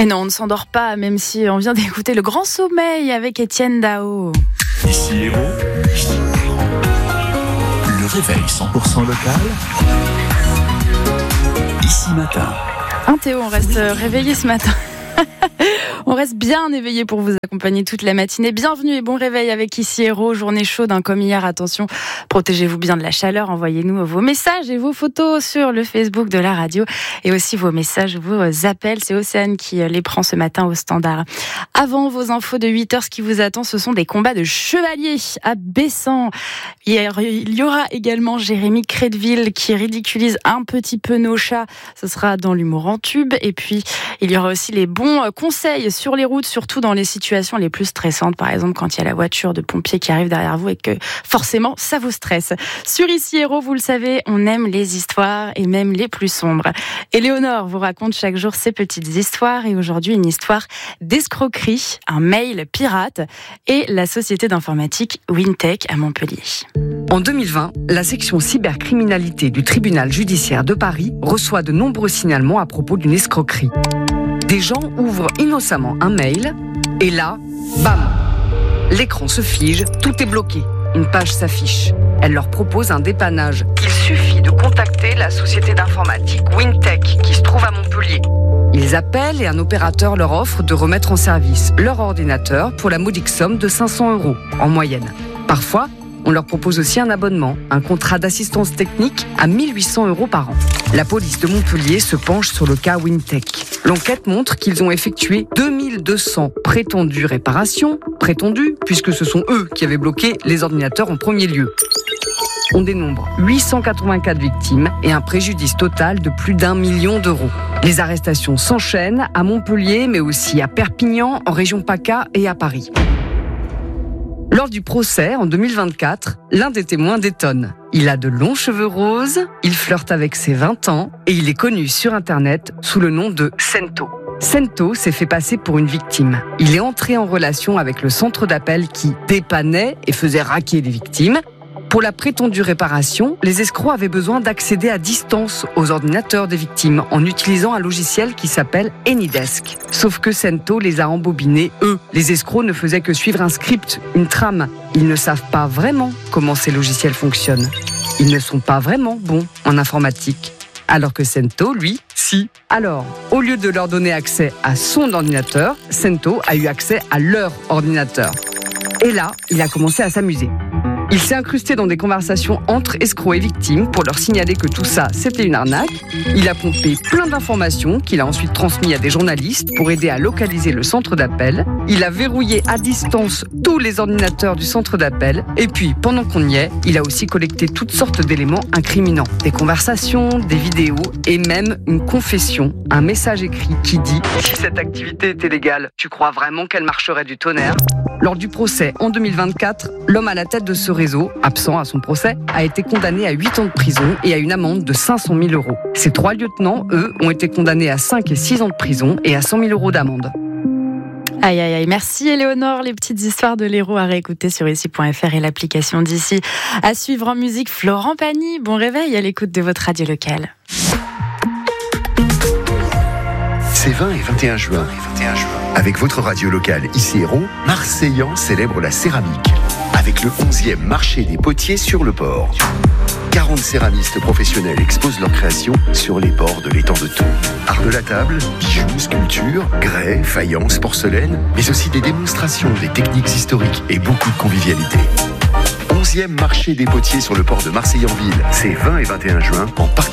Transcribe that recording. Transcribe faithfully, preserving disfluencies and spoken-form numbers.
Et non, on ne s'endort pas, même si on vient d'écouter Le Grand Sommeil avec Étienne Dao. Ici Héros, le réveil cent pour cent local, ici matin. Hein Théo, on reste réveillé ce matin. On reste bien éveillé pour vous accompagner toute la matinée. Bienvenue et bon réveil avec Ici Héros. Journée chaude hein, comme hier. Attention, protégez-vous bien de la chaleur. Envoyez-nous vos messages et vos photos sur le Facebook de la radio. Et aussi vos messages, vos appels. C'est Océane qui les prend ce matin au standard. Avant vos infos de huit heures, ce qui vous attend, ce sont des combats de chevaliers à Bessan. Hier, il y aura également Jérémy Crédville qui ridiculise un petit peu nos chats. Ce sera dans l'humour en tube. Et puis, il y aura aussi les bons conseils sur les routes, surtout dans les situations les plus stressantes. Par exemple, quand il y a la voiture de pompier qui arrive derrière vous et que forcément, ça vous stresse. Sur Ici Héros, vous le savez, on aime les histoires et même les plus sombres. Éléonore vous raconte chaque jour ses petites histoires et aujourd'hui, une histoire d'escroquerie, un mail pirate et la société d'informatique Wintech à Montpellier. En deux mille vingt, la section cybercriminalité du tribunal judiciaire de Paris reçoit de nombreux signalements à propos d'une escroquerie. Des gens ouvrent innocemment un mail et là, bam, l'écran se fige, tout est bloqué. Une page s'affiche. Elle leur propose un dépannage. Il suffit de contacter la société d'informatique Wintech qui se trouve à Montpellier. Ils appellent et un opérateur leur offre de remettre en service leur ordinateur pour la modique somme de cinq cents euros en moyenne. Parfois, on leur propose aussi un abonnement, un contrat d'assistance technique à mille huit cents euros par an. La police de Montpellier se penche sur le cas Wintech. L'enquête montre qu'ils ont effectué deux mille deux cents prétendues réparations, prétendues, puisque ce sont eux qui avaient bloqué les ordinateurs en premier lieu. On dénombre huit cent quatre-vingt-quatre victimes et un préjudice total de plus d'un million d'euros. Les arrestations s'enchaînent à Montpellier, mais aussi à Perpignan, en région PACA et à Paris. Lors du procès, en deux mille vingt-quatre, l'un des témoins détonne. Il a de longs cheveux roses, il flirte avec ses vingt ans et il est connu sur Internet sous le nom de Sento. Sento s'est fait passer pour une victime. Il est entré en relation avec le centre d'appel qui dépannait et faisait raquer les victimes. Pour la prétendue réparation, les escrocs avaient besoin d'accéder à distance aux ordinateurs des victimes en utilisant un logiciel qui s'appelle AnyDesk. Sauf que Sento les a embobinés, eux. Les escrocs ne faisaient que suivre un script, une trame. Ils ne savent pas vraiment comment ces logiciels fonctionnent. Ils ne sont pas vraiment bons en informatique. Alors que Sento, lui, si. Alors, au lieu de leur donner accès à son ordinateur, Sento a eu accès à leur ordinateur. Et là, il a commencé à s'amuser. Il s'est incrusté dans des conversations entre escrocs et victimes pour leur signaler que tout ça, c'était une arnaque. Il a pompé plein d'informations qu'il a ensuite transmises à des journalistes pour aider à localiser le centre d'appel. Il a verrouillé à distance tous les ordinateurs du centre d'appel. Et puis, pendant qu'on y est, il a aussi collecté toutes sortes d'éléments incriminants. Des conversations, des vidéos et même une confession, un message écrit qui dit « Si cette activité était légale, tu crois vraiment qu'elle marcherait du tonnerre ?» Lors du procès en deux mille vingt-quatre, l'homme à la tête de ce réseau, absent à son procès, a été condamné à huit ans de prison et à une amende de cinq cent mille euros. Ces trois lieutenants, eux, ont été condamnés à cinq et six ans de prison et à cent mille euros d'amende. Aïe, aïe, aïe. Merci Éléonore. Les petites histoires de l'héros à réécouter sur ici point f r et l'application d'ici. À suivre en musique, Florent Pagny. Bon réveil à l'écoute de votre radio locale. Ces vingt et vingt et un juin, avec votre radio locale Ici Héros, Marseillan célèbre la céramique avec le onzième marché des potiers sur le port. quarante céramistes professionnels exposent leurs créations sur les ports de l'étang de Thon. Art de la table, bijoux, sculptures, grès, faïences, porcelaine, mais aussi des démonstrations des techniques historiques et beaucoup de convivialité. onzième marché des potiers sur le port de Marseillan-Ville, c'est vingt et vingt et un juin en partie.